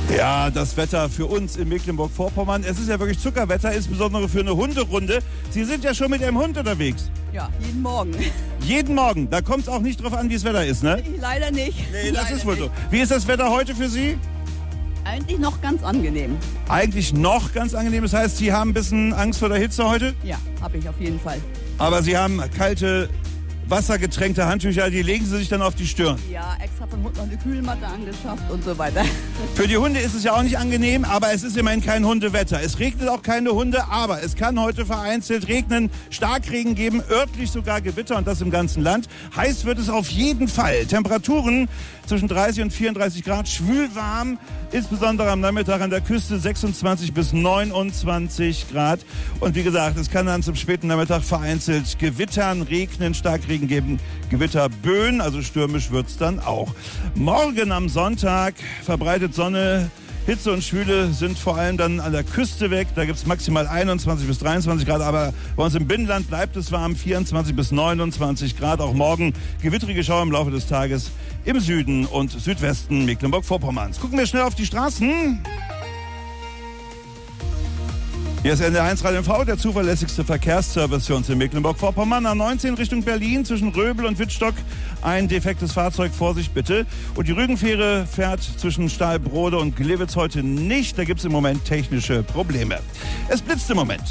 Ja, das Wetter für uns in Mecklenburg-Vorpommern. Es ist ja wirklich Zuckerwetter, insbesondere für eine Hunderunde. Sie sind ja schon mit Ihrem Hund unterwegs. Ja, jeden Morgen. Jeden Morgen. Da kommt es auch nicht drauf an, wie das Wetter ist, ne? Leider nicht. Nee, das Leider ist wohl nicht. so. Wie ist das Wetter heute für Sie? Eigentlich noch ganz angenehm. Eigentlich noch ganz angenehm. Das heißt, Sie haben ein bisschen Angst vor der Hitze heute? Ja, habe ich auf jeden Fall. Aber Sie haben kalte, wassergetränkte Handtücher, die legen Sie sich dann auf die Stirn. Ja, extra vom Hund noch eine Kühlmatte angeschafft und so weiter. Für die Hunde ist es ja auch nicht angenehm, aber es ist immerhin kein Hundewetter. Es regnet auch keine Hunde, aber es kann heute vereinzelt regnen, Starkregen geben, örtlich sogar Gewitter und das im ganzen Land. Heiß wird es auf jeden Fall. Temperaturen zwischen 30 und 34 Grad, schwülwarm, insbesondere am Nachmittag an der Küste 26 bis 29 Grad. Und wie gesagt, es kann dann zum späten Nachmittag vereinzelt gewittern, regnen, Starkregen geben, Gewitterböen, also stürmisch wird's dann auch. Morgen am Sonntag verbreitet Sonne. Hitze und Schwüle sind vor allem dann an der Küste weg. Da gibt's maximal 21 bis 23 Grad. Aber bei uns im Binnenland bleibt es warm, 24 bis 29 Grad. Auch morgen gewittrige Schauer im Laufe des Tages im Süden und Südwesten Mecklenburg-Vorpommerns. Gucken wir schnell auf die Straßen. Hier ist NDR 1 Radio MV, der zuverlässigste Verkehrsservice für uns in Mecklenburg-Vorpommern. A19 Richtung Berlin zwischen Röbel und Wittstock ein defektes Fahrzeug, Vorsicht bitte. Und die Rügenfähre fährt zwischen Stahlbrode und Gliwitz heute nicht. Da gibt es im Moment technische Probleme. Es blitzt im Moment.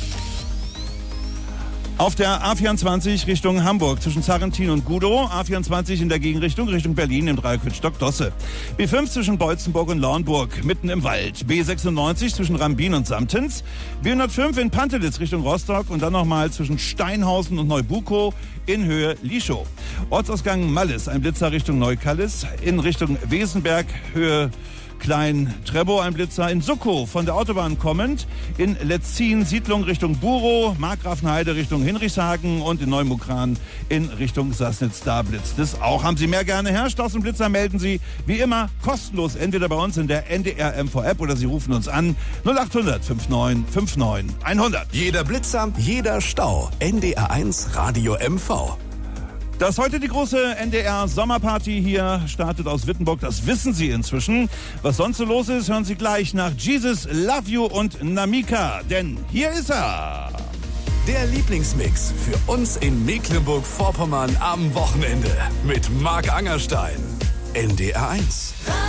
Auf der A24 Richtung Hamburg zwischen Zarrentin und Gudow, A24 in der Gegenrichtung Richtung Berlin im Dreieck Wittstock-Dosse. B5 zwischen Beutzenburg und Launburg, mitten im Wald. B96 zwischen Rambin und Samtens. B105 in Pantelitz Richtung Rostock und dann nochmal zwischen Steinhausen und Neubukow in Höhe Lischow. Ortsausgang Mallis, ein Blitzer Richtung Neukallis, in Richtung Wesenberg, Höhe Klein-Trebow, ein Blitzer in Suckow von der Autobahn kommend, in Letzin Siedlung Richtung Burow, Markgrafenheide Richtung Hinrichshagen und in Neumukran in Richtung Sassnitz. Da blitzt es auch. Haben Sie mehr gerne her? Staus und Blitzer melden Sie wie immer kostenlos entweder bei uns in der NDR MV-App oder Sie rufen uns an 0800 59 59 100. Jeder Blitzer, jeder Stau. NDR 1 Radio MV. Dass heute die große NDR-Sommerparty hier startet aus Wittenburg, das wissen Sie inzwischen. Was sonst so los ist, hören Sie gleich nach Jesus, Love You und Namika. Denn hier ist er. Der Lieblingsmix für uns in Mecklenburg-Vorpommern am Wochenende mit Marc Angerstein. NDR 1.